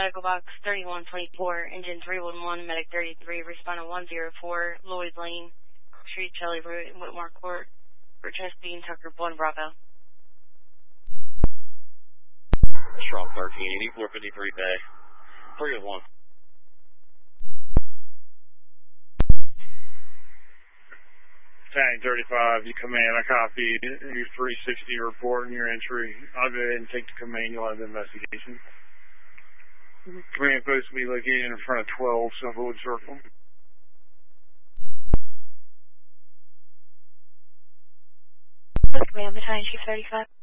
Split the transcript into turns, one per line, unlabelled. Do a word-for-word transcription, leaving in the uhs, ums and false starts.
Medical Box thirty-one twenty-four, Engine three one one, Medic thirty-three, respondent one zero four, Lloyd Lane, Street, Shelley Route, in Whitmore Court, for Chesapeake and Tucker, one Bravo.
Strong thirteen eighty, four fifty-three Bay, three oh one.
Tank thirty-five, you command, I copy your three sixty report and your entry. I'll go ahead and take the command, you'll have the investigation. Command post to be located in front of twelve Silverwood Circle.
Command, Battalion Chief thirty-five.